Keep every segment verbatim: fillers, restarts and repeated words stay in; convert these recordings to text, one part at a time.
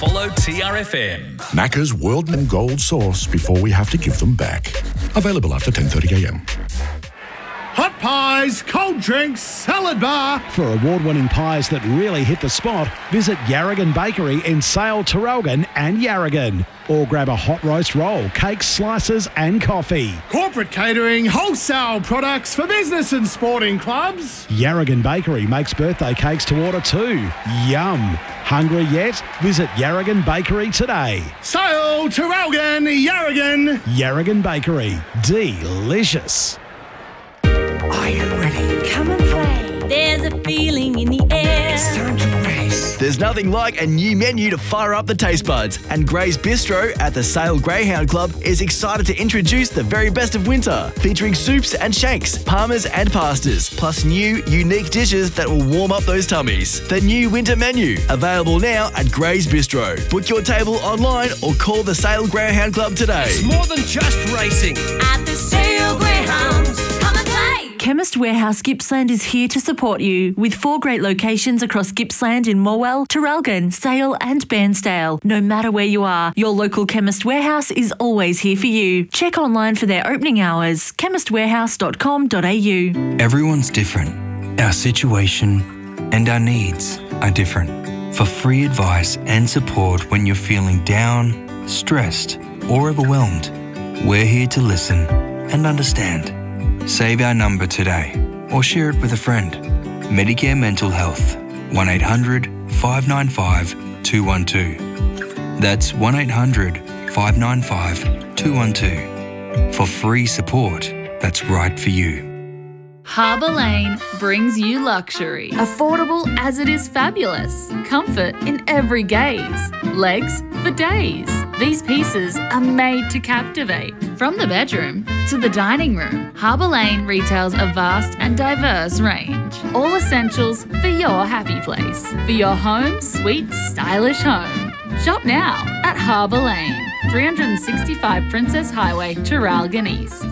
Follow T R F M. Macca's World and Gold sauce before we have to give them back. Available after ten thirty a m. Hot pies, cold drinks, salad bar. For award-winning pies that really hit the spot, visit Yarragon Bakery in Sale, Terrelgan and Yarragon. Or grab a hot roast roll, cakes, slices and coffee. Corporate catering, wholesale products for business and sporting clubs. Yarragon Bakery makes birthday cakes to order too. Yum. Hungry yet? Visit Yarragon Bakery today. Sale, Terrelgan, Yarragon. Yarragon Bakery. Delicious. Are you ready? Come and play. There's a feeling in the air. It's time to race. There's nothing like a new menu to fire up the taste buds. And Gray's Bistro at the Sale Greyhound Club is excited to introduce the very best of winter, featuring soups and shanks, parmas and pastas, plus new, unique dishes that will warm up those tummies. The new winter menu, available now at Gray's Bistro. Book your table online or call the Sale Greyhound Club today. It's more than just racing. At the Sale Greyhounds, come and play. Chemist Warehouse Gippsland is here to support you with four great locations across Gippsland in Morwell, Terrelgan, Sale and Bairnsdale. No matter where you are, your local Chemist Warehouse is always here for you. Check online for their opening hours, chemist warehouse dot com dot a u. Everyone's different. Our situation and our needs are different. For free advice and support when you're feeling down, stressed or overwhelmed, we're here to listen and understand. Save our number today or share it with a friend. Medicare Mental Health, one eight hundred five nine five two one two. That's one eight hundred five nine five two one two. For free support that's right for you. Harbour Lane brings you luxury. Affordable as it is fabulous. Comfort in every gaze. Legs for days. These pieces are made to captivate. From the bedroom to the dining room, Harbour Lane retails a vast and diverse range. All essentials for your happy place. For your home, sweet, stylish home. Shop now at Harbour Lane, three sixty-five Princess Highway, Terrelgan East.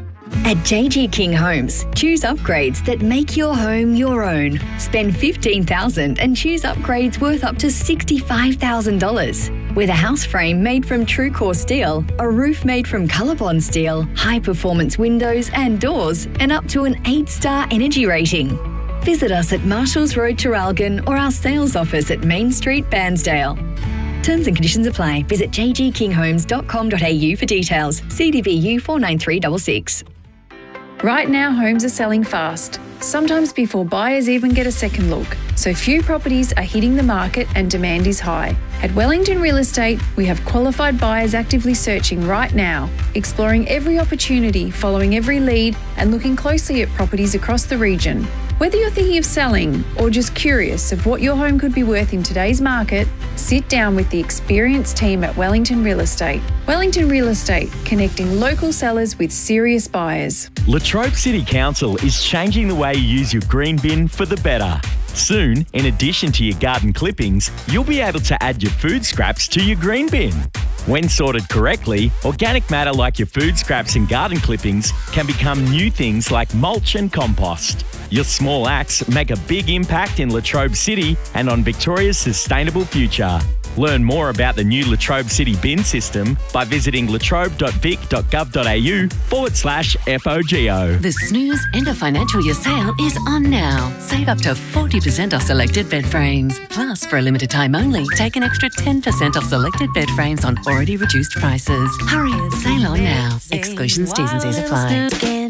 At J G King Homes, choose upgrades that make your home your own. Spend fifteen thousand dollars and choose upgrades worth up to sixty-five thousand dollars. With a house frame made from TrueCore steel, a roof made from Colorbond steel, high-performance windows and doors, and up to an eight-star energy rating. Visit us at Marshalls Road, Terrelgan, or our sales office at Main Street, Bairnsdale. Terms and conditions apply. Visit j g king homes dot com dot a u for details. C D V U four nine three six six. Right now, homes are selling fast, sometimes before buyers even get a second look. So few properties are hitting the market and demand is high. At Wellington Real Estate, we have qualified buyers actively searching right now, exploring every opportunity, following every lead, and looking closely at properties across the region. Whether you're thinking of selling or just curious of what your home could be worth in today's market, sit down with the experienced team at Wellington Real Estate. Wellington Real Estate, connecting local sellers with serious buyers. Latrobe City Council is changing the way you use your green bin for the better. Soon, in addition to your garden clippings, you'll be able to add your food scraps to your green bin. When sorted correctly, organic matter like your food scraps and garden clippings can become new things like mulch and compost. Your small acts make a big impact in Latrobe City and on Victoria's sustainable future. Learn more about the new Latrobe City bin system by visiting latrobe dot vic dot gov dot a u forward slash F O G O. The Snooze End of Financial Year sale is on now. Save up to forty percent off selected bed frames. Plus, for a limited time only, take an extra ten percent off selected bed frames on already reduced prices. Hurry, sale on now. Exclusions, T's and C's apply.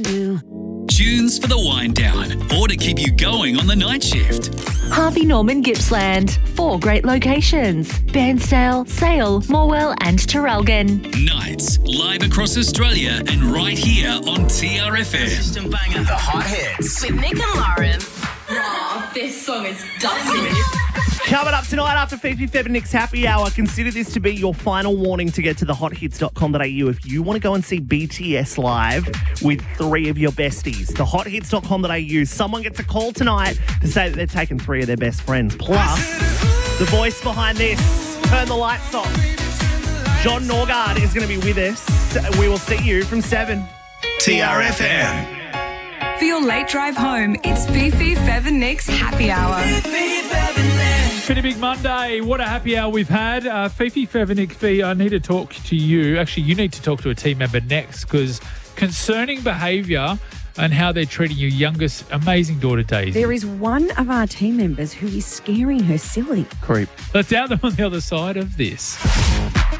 Tunes for the wind down or to keep you going on the night shift. Harvey Norman Gippsland. Four great locations. Bairnsdale, Sale, Morwell and Terrelgan. Nights live across Australia and right here on T R F M. System banger, the hot hits. With Nick and Lauren. Oh, this song is dusty. Coming up tonight after fifty-seven Nick's Happy Hour, consider this to be your final warning to get to the hot hits dot com dot a u if you want to go and see B T S live with three of your besties. The hot hits dot com dot a u. Someone gets a call tonight to say that they're taking three of their best friends. Plus, the voice behind this, Turn the Lights Off. John Norgard is going to be with us. We will see you from seven. T R F M. For your late drive home, it's Beef Beef Bev and Nick's Happy Hour. Beef Beef Bev and Nick. It's been a big Monday. What a happy hour we've had. Uh, Fifi Fevenik, Fee, I need to talk to you. Actually, you need to talk to a team member next because concerning behaviour and how they're treating your youngest amazing daughter, Daisy. There is one of our team members who is scaring her silly. Creep. Let's out them on the other side of this.